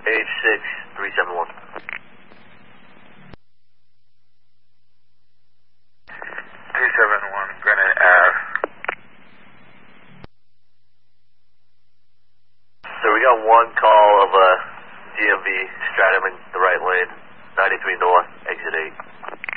H6371. 271 Granite Ave. So we got one call of a DMV stratum in the right lane, 93 north, exit 8.